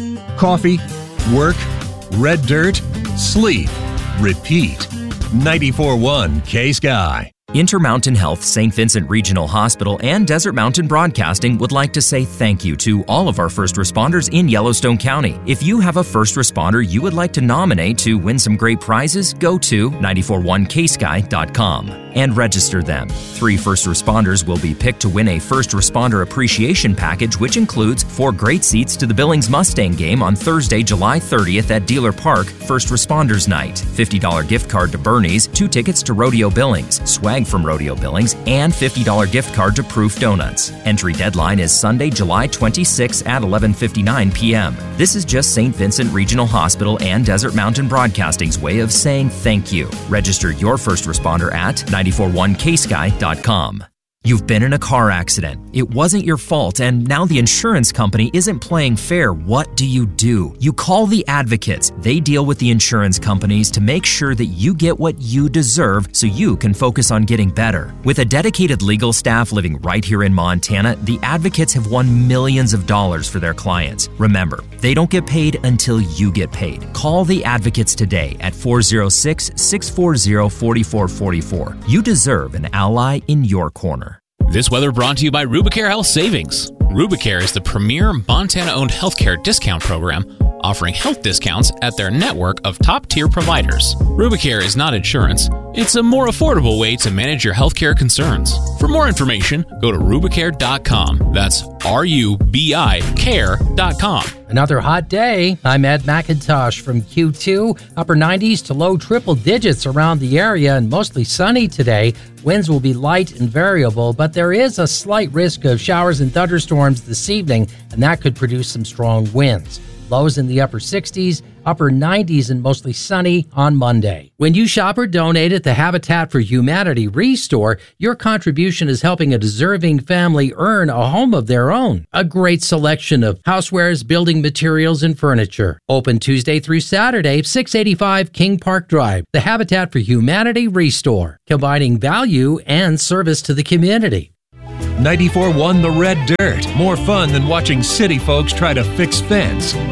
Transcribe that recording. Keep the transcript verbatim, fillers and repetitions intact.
Coffee, work, red dirt, sleep, repeat. ninety-four point one K-Sky. Intermountain Health, Saint Vincent Regional Hospital, and Desert Mountain Broadcasting would like to say thank you to all of our first responders in Yellowstone County. If you have a first responder you would like to nominate to win some great prizes, go to nine four one K Sky dot com and register them. Three first responders will be picked to win a First Responder Appreciation Package, which includes four great seats to the Billings Mustang game on Thursday, July thirtieth at Dealer Park, First Responders Night, fifty dollars gift card to Bernie's, two tickets to Rodeo Billings, swag from Rodeo Billings, and fifty dollars gift card to Proof Donuts. Entry deadline is Sunday, July twenty-sixth at eleven fifty-nine p.m. This is just Saint Vincent Regional Hospital and Desert Mountain Broadcasting's way of saying thank you. Register your first responder at nine four one K Sky dot com. You've been in a car accident. It wasn't your fault, and now the insurance company isn't playing fair. What do you do? You call the Advocates. They deal with the insurance companies to make sure that you get what you deserve so you can focus on getting better. With a dedicated legal staff living right here in Montana, the Advocates have won millions of dollars for their clients. Remember, they don't get paid until you get paid. Call the Advocates today at four oh six, six four zero, four four four four. You deserve an ally in your corner. This weather brought to you by Rubicare Health Savings. Rubicare is the premier Montana-owned healthcare discount program offering health discounts at their network of top-tier providers. Rubicare is not insurance. It's a more affordable way to manage your healthcare concerns. For more information, go to rubicare dot com. That's R U B I care dot com. Another hot day. I'm Ed McIntosh from Q two. Upper nineties to low triple digits around the area and mostly sunny today. Winds will be light and variable, but there is a slight risk of showers and thunderstorms this evening, and that could produce some strong winds. Lows in the upper sixties, upper nineties, and mostly sunny on Monday. When you shop or donate at the Habitat for Humanity Restore, your contribution is helping a deserving family earn a home of their own. A great selection of housewares, building materials, and furniture. Open Tuesday through Saturday, six eighty-five King Park Drive. The Habitat for Humanity Restore, combining value and service to the community. ninety-four point one The Red Dirt. More fun than watching city folks try to fix fence.